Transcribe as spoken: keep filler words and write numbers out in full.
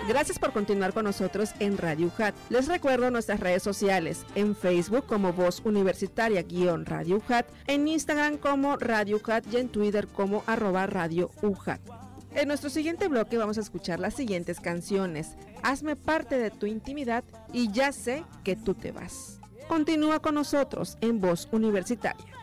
Gracias por continuar con nosotros en Radio U J A T. Les recuerdo nuestras redes sociales, en Facebook como Voz Universitaria guión Radio U J A T, en Instagram como Radio U J A T y en Twitter como arroba Radio U J A T. En nuestro siguiente bloque vamos a escuchar las siguientes canciones: Hazme parte de tu intimidad y Ya sé que tú te vas. Continúa con nosotros en Voz Universitaria.